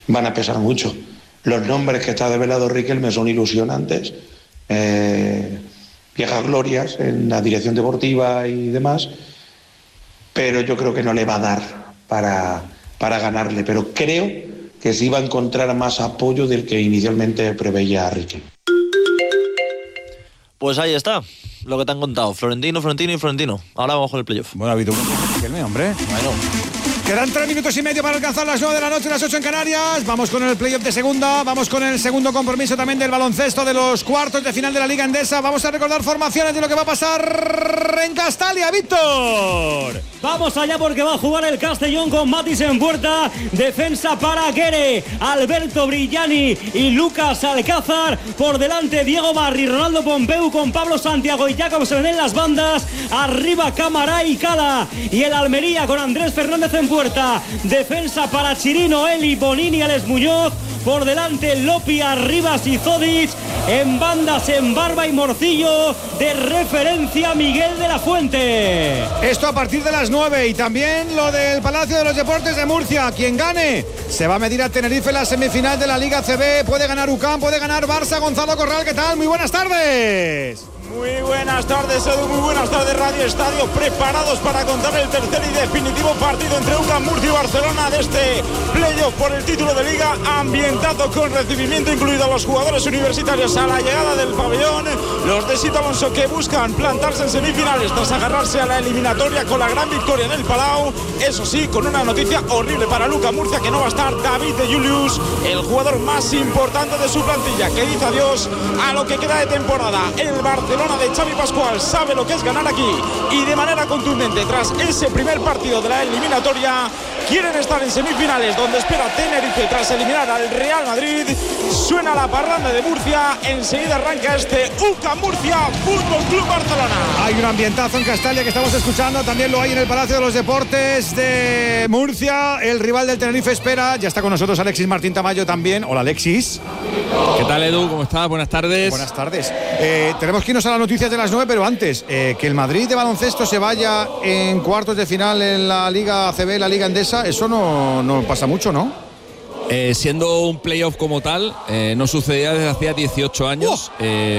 van a pesar mucho. Los nombres que está develado Riquelme son ilusionantes, viejas glorias en la dirección deportiva y demás, pero yo creo que no le va a dar para ganarle, pero creo que sí va a encontrar más apoyo del que inicialmente preveía Riquelme. Pues ahí está, lo que te han contado, Florentino. Ahora vamos con el playoff. Bueno, habitual Riquelme, hombre. Bueno. Quedan 3 minutos y medio para alcanzar las 9 de la noche, las 8 en Canarias. Vamos con el playoff de segunda, vamos con el segundo compromiso también del baloncesto de los cuartos de final de la Liga Endesa. Vamos a recordar formaciones de lo que va a pasar en Castalia, Víctor. Vamos allá porque va a jugar el Castellón con Matis en puerta. Defensa para Guere, Alberto Brillani y Lucas Alcázar. Por delante Diego Barri, Ronaldo Pompeu con Pablo Santiago y Jacobsen en las bandas. Arriba Camará y Cala. Y el Almería con Andrés Fernández en puerta. Defensa para Chirino, Eli, Bonini, Alex Muñoz. Por delante Lopia, Rivas y Zodic. En bandas en Barba y Morcillo. De referencia Miguel de la Fuente. Esto a partir de las 9. Y también lo del Palacio de los Deportes de Murcia. Quien gane se va a medir a Tenerife en la semifinal de la Liga CB. Puede ganar UCAM, puede ganar Barça. Gonzalo Corral, ¿qué tal? Muy buenas tardes. Muy buenas tardes, Edu, muy buenas tardes, Radio Estadio, preparados para contar el tercer y definitivo partido entre UCAM Murcia y Barcelona de este playoff por el título de Liga, ambientado con recibimiento incluido a los jugadores universitarios a la llegada del pabellón, los de Sito Alonso que buscan plantarse en semifinales tras agarrarse a la eliminatoria con la gran victoria en el Palau, eso sí, con una noticia horrible para UCAM Murcia, que no va a estar David de Julius, el jugador más importante de su plantilla, que dice adiós a lo que queda de temporada. El Barcelona de Xavi Pascual sabe lo que es ganar aquí y de manera contundente tras ese primer partido de la eliminatoria quieren estar en semifinales donde espera Tenerife tras eliminar al Real Madrid. Suena la parranda de Murcia, enseguida arranca este UCAM Murcia Fútbol Club Barcelona. Hay un ambientazo en Castalia que estamos escuchando, también lo hay en el Palacio de los Deportes de Murcia. El rival del Tenerife espera, ya está con nosotros Alexis Martín Tamayo también. Hola Alexis. ¿Qué tal, Edu? ¿Cómo estás? Buenas tardes. Buenas tardes. Tenemos que irnos a las noticias de las 9, pero antes, que el Madrid de baloncesto se vaya en cuartos de final en la Liga ACB, la Liga Endesa, eso no pasa mucho, ¿no? Siendo un playoff como tal, no sucedía desde hacía 18 años.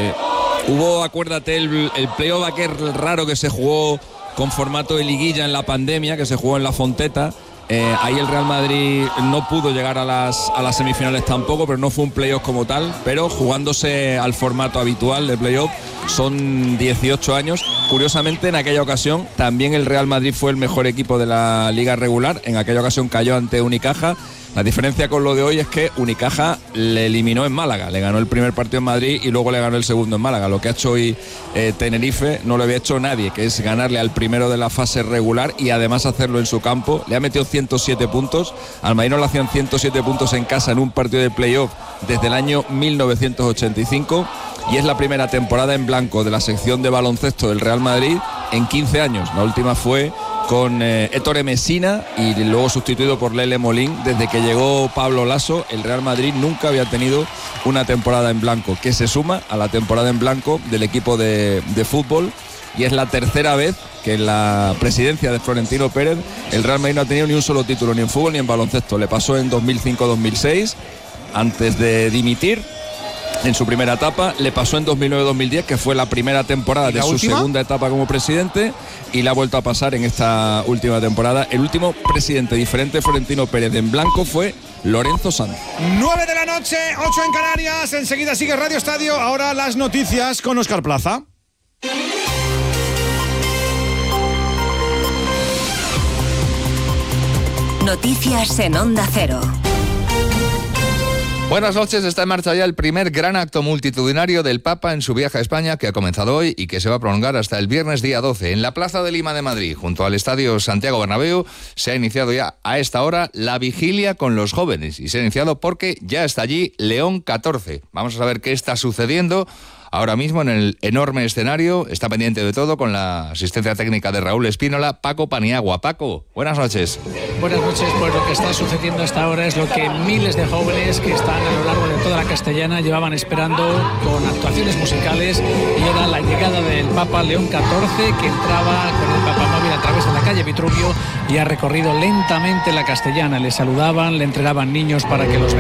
Hubo, acuérdate, el playoff aquel raro que se jugó con formato de liguilla en la pandemia, que se jugó en la Fonteta. Ahí el Real Madrid no pudo llegar a las semifinales tampoco, pero no fue un playoff como tal, pero jugándose al formato habitual de playoff. Son 18 años. Curiosamente, en aquella ocasión también el Real Madrid fue el mejor equipo de la liga regular. En aquella ocasión cayó ante Unicaja. La diferencia con lo de hoy es que Unicaja le eliminó en Málaga, le ganó el primer partido en Madrid y luego le ganó el segundo en Málaga. Lo que ha hecho hoy Tenerife no lo había hecho nadie, que es ganarle al primero de la fase regular y además hacerlo en su campo. Le ha metido 107 puntos, al Madrid no le hacían 107 puntos en casa en un partido de playoff desde el año 1985 y es la primera temporada en blanco de la sección de baloncesto del Real Madrid en 15 años. La última fue con Ettore Messina y luego sustituido por Lele Molín. Desde que llegó Pablo Lasso, el Real Madrid nunca había tenido una temporada en blanco, que se suma a la temporada en blanco del equipo de fútbol, y es la tercera vez que en la presidencia de Florentino Pérez el Real Madrid no ha tenido ni un solo título, ni en fútbol ni en baloncesto. Le pasó en 2005-2006, antes de dimitir en su primera etapa, le pasó en 2009-2010, que fue la primera temporada de su segunda etapa como presidente, y le ha vuelto a pasar en esta última temporada. El último presidente diferente de Florentino Pérez en blanco fue Lorenzo Sanz. 9 de la noche, 8 en Canarias, enseguida sigue Radio Estadio, ahora las noticias con Óscar Plaza. Noticias en Onda Cero. Buenas noches, está en marcha ya el primer gran acto multitudinario del Papa en su viaje a España, que ha comenzado hoy y que se va a prolongar hasta el viernes día 12. En la Plaza de Lima de Madrid, junto al Estadio Santiago Bernabéu, se ha iniciado ya a esta hora la vigilia con los jóvenes. Y se ha iniciado porque ya está allí León XIV. Vamos a saber qué está sucediendo ahora mismo en el enorme escenario. Está pendiente de todo con la asistencia técnica de Raúl Espínola, Paco Paniagua. Paco, buenas noches. Buenas noches. Pues lo que está sucediendo hasta ahora es lo que miles de jóvenes que están a lo largo de toda la Castellana llevaban esperando, con actuaciones musicales, y era la llegada del Papa León XIV, que entraba con el papamóvil a través de la calle Vitruvio y ha recorrido lentamente la Castellana. Le saludaban, le entregaban niños para que los